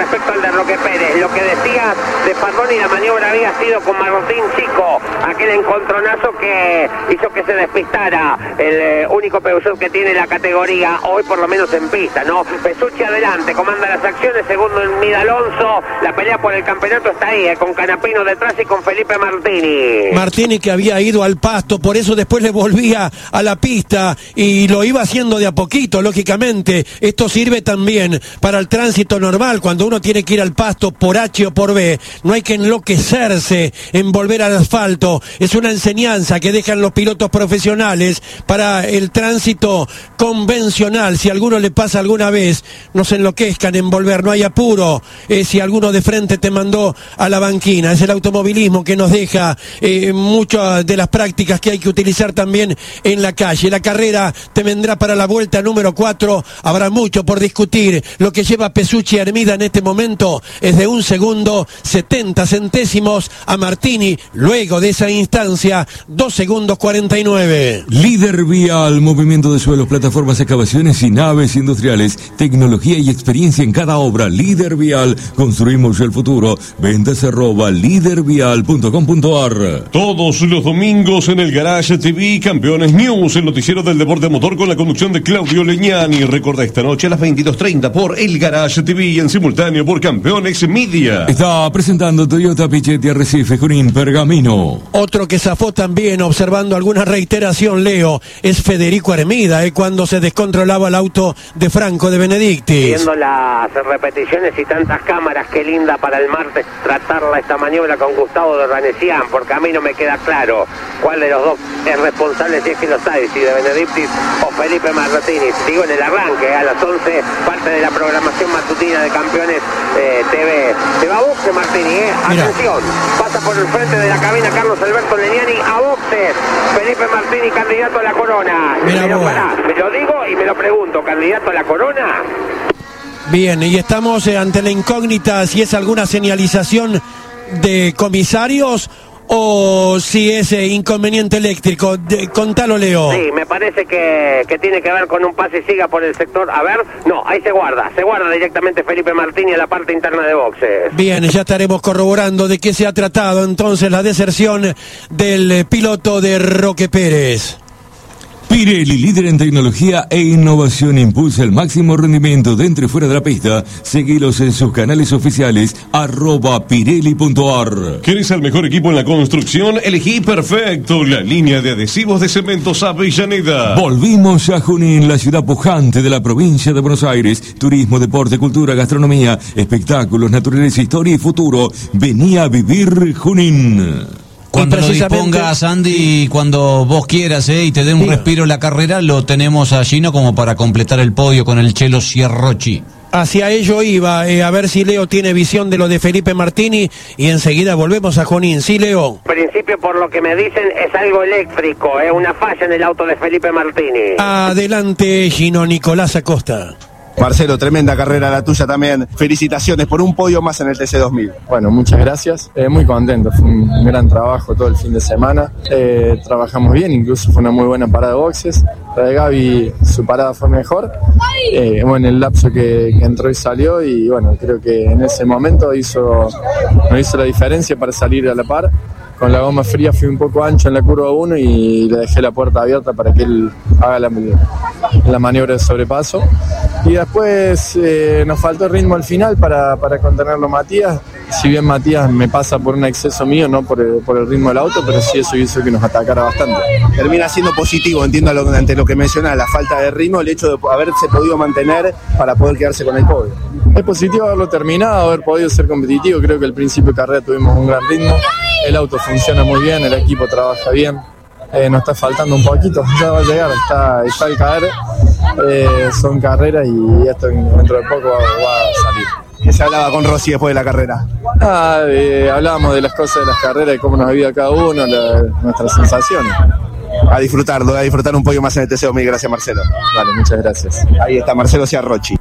respecto al de Roque Pérez. Lo que decías de Parroni, la maniobra había sido con Martín Chico, aquel encontronazo que hizo que se despistara el único Peugeot que tiene la categoría, hoy por lo menos en pista, ¿no? Pesucci adelante, comanda las acciones, segundo en Mida Alonso, la pelea por el campeonato está ahí, con Canapino detrás y con Felipe Martini que había ido al pasto, por eso después le volvía a la pista y lo iba haciendo de a poquito, lógicamente. Esto sirve también para el tránsito normal, cuando uno tiene que ir al pasto por H o por B, no hay que enloquecerse en volver al asfalto. Es una enseñanza que dejan los pilotos profesionales para el tránsito convencional. Si a alguno le pasa alguna vez, no se enloquezcan en volver, no hay apuro. Si alguno de frente te mandó a la banquina, es el automovilismo que nos deja muchas de las prácticas que hay que utilizar también en la calle. La carrera te vendrá para la vuelta número 4, habrá mucho por discutir. Lo que lleva Pesucci a Hermida en este momento es de 1 segundo 70 centésimos a Martini, luego de esa instancia 2 segundos 49. Líder vial, movimiento de suelos, plataformas, excavaciones y naves industriales, tecnología y experiencia en cada obra. Líder vial, construimos el futuro. Ventas @lidervial.com.ar. Todos los domingos en el Garage TV, Campeones News, el noticiero del deporte motor con la conducción de Claudio Leñani. Recuerda esta noche a las 22:30 por el Garage TV y en simultáneo por Campeones Media. Está presentando Toyota Pichetti Arrecife, Junín, Pergamino. Otro que zafó también, observando alguna reiteración, Leo, es Federico Hermida, cuando se descontrolaba el auto de Franco de Benedictis. Viendo las repeticiones y tantas cámaras, qué linda para el martes tratarla esta maniobra con Gustavo de Ranesian, porque a mí no me queda claro cuál de los dos es responsable, si es que lo sabe, si de Benedictis o Felipe Martini. Digo, en el arranque, a las 11, parte de la programación matutina de Campeones TV. Se va a boxe Martini, atención, pasa por el frente de la cabina Carlos Alberto Leñani a boxes. Felipe Martini, candidato a la corona. Me lo digo y me lo pregunto, candidato a la corona. Bien, y estamos ante la incógnita si es alguna señalización de comisarios o si es inconveniente eléctrico. Contalo, Leo. Sí, me parece que tiene que ver con un pase y siga por el sector. A ver, no, ahí se guarda directamente Felipe Martini a la parte interna de boxes. Bien, ya estaremos corroborando de qué se ha tratado entonces la deserción del piloto de Roque Pérez. Pirelli, líder en tecnología e innovación, impulsa el máximo rendimiento dentro y fuera de la pista. Seguilos en sus canales oficiales @pirelli.ar. ¿Quieres el mejor equipo en la construcción? Elegí perfecto, la línea de adhesivos de Cementos Avellaneda. Volvimos a Junín, la ciudad pujante de la provincia de Buenos Aires. Turismo, deporte, cultura, gastronomía, espectáculos, naturaleza, historia y futuro. Vení a vivir Junín. Cuando lo dispongas, Andy, cuando vos quieras, y te dé un respiro la carrera, lo tenemos allí, ¿no? Como para completar el podio con el Chelo Sierrochi. Hacia ello iba, a ver si Leo tiene visión de lo de Felipe Martini y enseguida volvemos a Junín. Sí, Leo. En principio, por lo que me dicen, es algo eléctrico, una falla en el auto de Felipe Martini. Adelante, Gino Nicolás Acosta. Marcelo, tremenda carrera la tuya también. Felicitaciones por un podio más en el TC2000. Bueno, muchas gracias. Muy contento, fue un gran trabajo todo el fin de semana. Trabajamos bien, incluso fue una muy buena parada de boxes. La de Gaby, su parada fue mejor. Bueno, el lapso que entró y salió, y bueno, creo que en ese momento nos hizo la diferencia para salir a la par. Con la goma fría fui un poco ancho en la curva 1 y le dejé la puerta abierta para que él haga la maniobra de sobrepaso. Y después nos faltó ritmo al final para contenerlo Matías. Si bien Matías me pasa por un exceso mío, no por el ritmo del auto, pero sí eso hizo que nos atacara bastante. Termina siendo positivo, entiendo ante lo que menciona, la falta de ritmo, el hecho de haberse podido mantener para poder quedarse con el podio. Es positivo haberlo terminado, haber podido ser competitivo. Creo que al principio de carrera tuvimos un gran ritmo. El auto funciona muy bien, el equipo trabaja bien. Nos está faltando un poquito, ya va a llegar, está al caer. Son carreras y esto dentro de poco va a salir. ¿Qué se hablaba con Rossi después de la carrera? Hablábamos de las cosas de las carreras, de cómo nos vivía cada uno, nuestras sensaciones. A disfrutar un podio más en el TC2000. Gracias, Marcelo. Vale, muchas gracias. Ahí está Marcelo Sierrochi.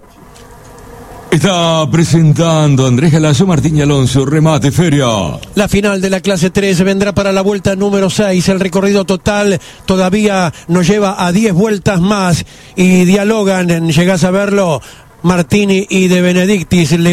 Está presentando Andrés Galazo, Martín y Alonso, remate feria. La final de la clase 3 vendrá para la vuelta número 6. El recorrido total todavía nos lleva a 10 vueltas más y dialogan, llegás a verlo, Martini y de Benedictis.